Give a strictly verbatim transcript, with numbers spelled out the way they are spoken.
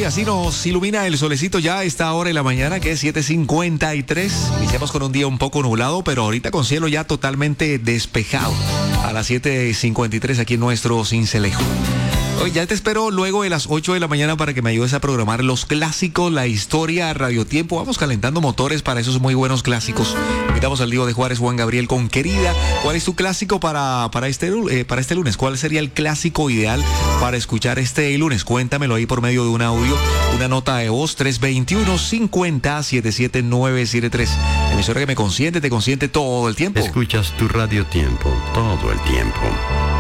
y así nos ilumina el solecito ya a esta hora de la mañana, que es siete cincuenta y tres. Iniciamos con un día un poco nublado, pero ahorita con cielo ya totalmente despejado. A las siete cincuenta y tres aquí en nuestro Sincelejo. Hoy ya te espero luego de las ocho de la mañana para que me ayudes a programar los clásicos, la historia, Radio Tiempo. Vamos calentando motores para esos muy buenos clásicos. Invitamos al Diego de Juárez, Juan Gabriel, con Querida. ¿Cuál es tu clásico para, para, este, eh, para este lunes? ¿Cuál sería el clásico ideal para escuchar este lunes? Cuéntamelo ahí por medio de un audio, una nota de voz, tres dos uno, cincuenta, setenta y siete, novecientos setenta y tres. Emisora que me consiente, te consiente todo el tiempo. Escuchas tu Radio Tiempo todo el tiempo.